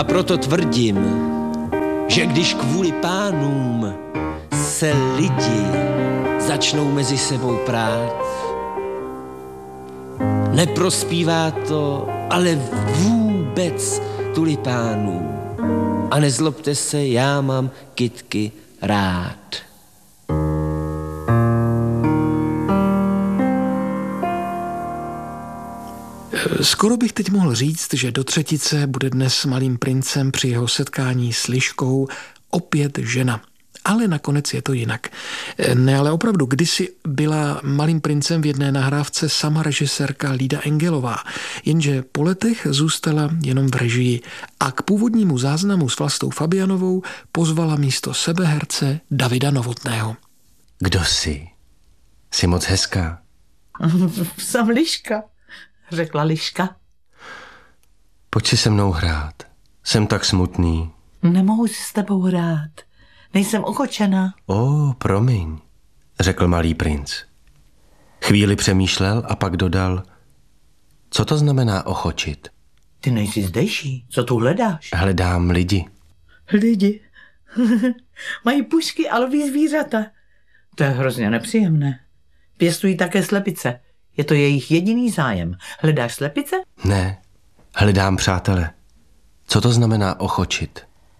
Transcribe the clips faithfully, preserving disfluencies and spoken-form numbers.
A proto tvrdím, že když kvůli pánům se lidi začnou mezi sebou prát, neprospívá to ale vůbec tulipánům. A nezlobte se, já mám kytky rád. Skoro bych teď mohl říct, že do třetice bude dnes s Malým princem při jeho setkání s Liškou opět žena. Ale nakonec je to jinak. Ne, ale opravdu, kdysi byla Malým princem v jedné nahrávce sama režisérka Lída Engelová, jenže po letech zůstala jenom v režii a k původnímu záznamu s Vlastou Fabianovou pozvala místo sebe herce Davida Novotného. Kdo jsi? Jsi moc hezká. Jsem Liška, řekla Liška. Pojď si se mnou hrát. Jsem tak smutný. Nemohu si s tebou hrát. Nejsem ochočena. Ó, promiň, řekl Malý princ. Chvíli přemýšlel a pak dodal, co to znamená ochočit? Ty nejsi zdejší, co tu hledáš? Hledám lidi. Lidi? Mají pušky a loví zvířata. To je hrozně nepříjemné. Pěstují také slepice. Je to jejich jediný zájem. Hledáš slepice? Ne, hledám přátele. Co to znamená ochočit?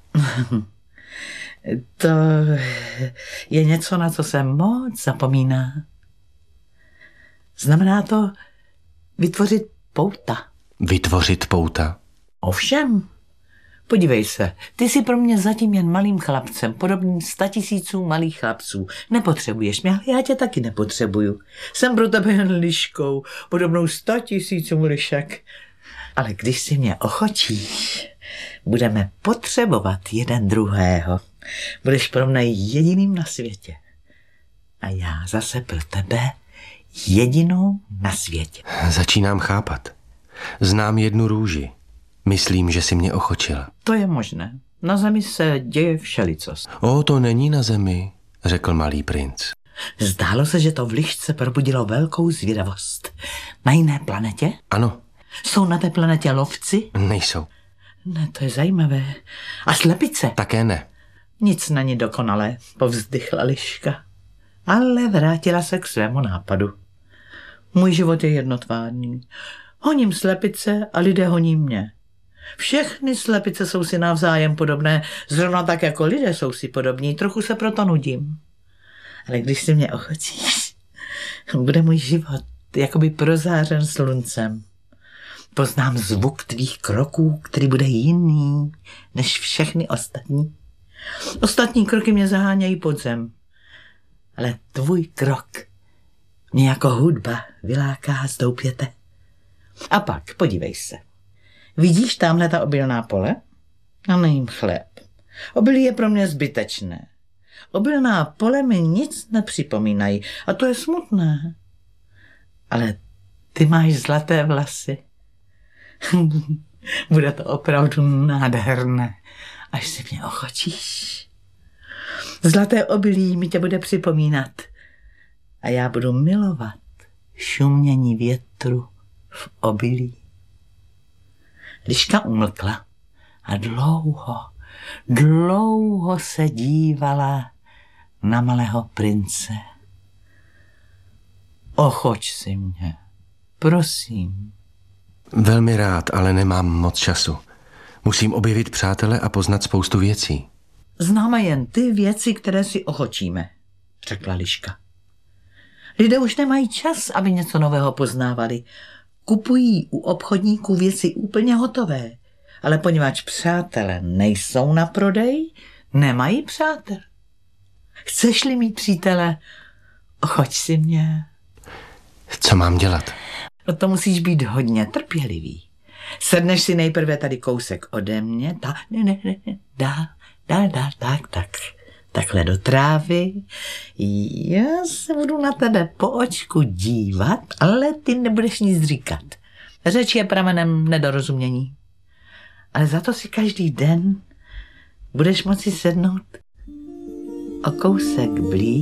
To je něco, na co se moc zapomíná. Znamená to vytvořit pouta. Vytvořit pouta? Ovšem. Podívej se, ty jsi pro mě zatím jen malým chlapcem, podobným statisícům malých chlapců. Nepotřebuješ mě, ale já tě taky nepotřebuju. Jsem pro tebe jen liškou, podobnou statisícům lišek. Ale když si mě ochočíš, budeme potřebovat jeden druhého. Budeš pro mne jediným na světě. A já zase pro tebe jedinou na světě. Začínám chápat. Znám jednu růži. Myslím, že si mě ochočila. To je možné. Na zemi se děje všelicost. O, to není na zemi, řekl Malý princ. Zdálo se, že to v Lišce probudilo velkou zvědavost. Na jiné planetě? Ano. Jsou na té planetě lovci? Nejsou. Ne, to je zajímavé. A slepice? Také ne. Nic není dokonalé, povzdychla Liška. Ale vrátila se k svému nápadu. Můj život je jednotvárný. Honím slepice a lidé honí mě. Všechny slepice jsou si navzájem podobné, zrovna tak jako lidé jsou si podobní, trochu se proto nudím. Ale když si mě ochočíš, bude můj život jakoby prozářen sluncem. Poznám zvuk tvých kroků, který bude jiný než všechny ostatní. Ostatní kroky mě zahánějí pod zem, ale tvůj krok mě jako hudba vyláká z doupěte. A pak, podívej se. Vidíš tamhle ta obilná pole? A nejím chléb. Obilí je pro mě zbytečné. Obilná pole mi nic nepřipomínají a to je smutné. Ale ty máš zlaté vlasy. Bude to opravdu nádherné, až si mě ochočíš. Zlaté obilí mi tě bude připomínat a já budu milovat šumění větru v obilí. Liška umlkla a dlouho, dlouho se dívala na Malého prince. Ochoč si mě, prosím. Velmi rád, ale nemám moc času. Musím objevit přátele a poznat spoustu věcí. Známe jen ty věci, které si ochočíme, řekla Liška. Lidé už nemají čas, aby něco nového poznávali. Kupují u obchodníků věci úplně hotové, ale poněvadž přátelé nejsou na prodej, nemají přátel. Chceš-li mít přítele, ochoč si mě. Co mám dělat? No to musíš být hodně trpělivý. Sedneš si nejprve tady kousek ode mě, ta, ne, ne, ne, dál, dál, dál, tak, tak, takhle do trávy. Já se budu na tebe po očku dívat, ale ty nebudeš nic říkat. Řeč je pramenem nedorozumění. Ale za to si každý den budeš moci sednout o kousek blíž